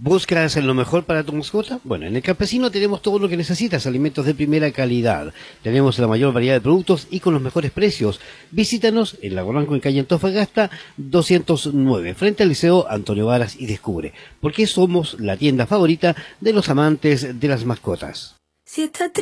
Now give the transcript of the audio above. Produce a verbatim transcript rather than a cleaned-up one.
¿Buscas lo mejor para tu mascota? Bueno, en El Campesino tenemos todo lo que necesitas, alimentos de primera calidad. Tenemos la mayor variedad de productos y con los mejores precios. Visítanos en Lago Blanco, en calle Antofagasta doscientos nueve, frente al Liceo Antonio Varas, y descubre por qué somos la tienda favorita de los amantes de las mascotas. Si está